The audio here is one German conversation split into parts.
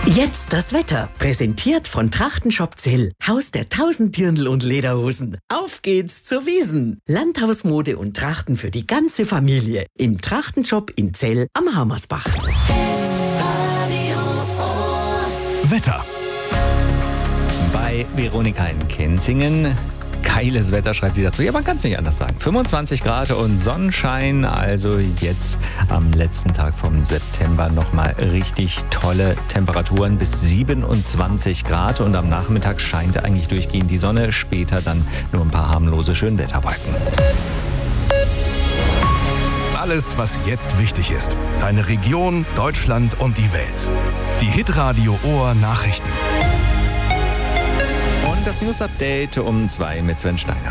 Jetzt das Wetter, präsentiert von Trachtenshop Zell, Haus der 1000 Dirndl und Lederhosen. Auf geht's zur Wiesn. Landhausmode und Trachten für die ganze Familie. Im Trachtenshop in Zell am Hammersbach. Wetter. Bei Veronika in Kenzingen. Geiles Wetter, schreibt sie dazu. Ja, man kann es nicht anders sagen. 25 Grad und Sonnenschein. Also jetzt am letzten Tag vom September nochmal richtig tolle Temperaturen bis 27 Grad. Und am Nachmittag scheint eigentlich durchgehend die Sonne. Später dann nur ein paar harmlose Schönwetterwolken. Alles, was jetzt wichtig ist. Deine Region, Deutschland und die Welt. Die Hitradio Ohr Nachrichten. Und das News-Update um 2 mit Sven Steiner.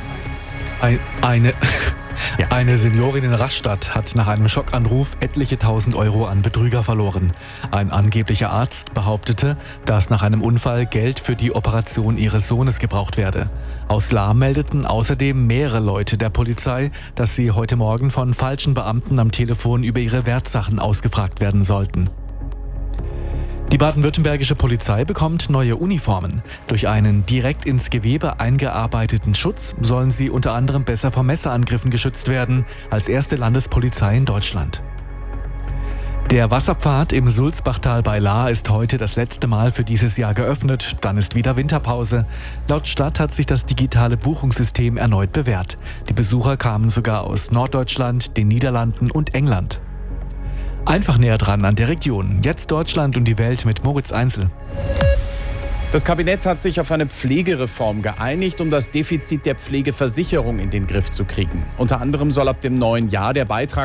Eine Seniorin in Rastatt hat nach einem Schockanruf etliche 1000 Euro an Betrüger verloren. Ein angeblicher Arzt behauptete, dass nach einem Unfall Geld für die Operation ihres Sohnes gebraucht werde. Aus Lahr meldeten außerdem mehrere Leute der Polizei, dass sie heute Morgen von falschen Beamten am Telefon über ihre Wertsachen ausgefragt werden sollten. Die baden-württembergische Polizei bekommt neue Uniformen. Durch einen direkt ins Gewebe eingearbeiteten Schutz sollen sie unter anderem besser vor Messerangriffen geschützt werden, als erste Landespolizei in Deutschland. Der Wasserpfad im Sulzbachtal bei Lahr ist heute das letzte Mal für dieses Jahr geöffnet, dann ist wieder Winterpause. Laut Stadt hat sich das digitale Buchungssystem erneut bewährt. Die Besucher kamen sogar aus Norddeutschland, den Niederlanden und England. Einfach näher dran an der Region. Jetzt Deutschland und die Welt mit Moritz Einzel. Das Kabinett hat sich auf eine Pflegereform geeinigt, um das Defizit der Pflegeversicherung in den Griff zu kriegen. Unter anderem soll ab dem neuen Jahr der Beitrag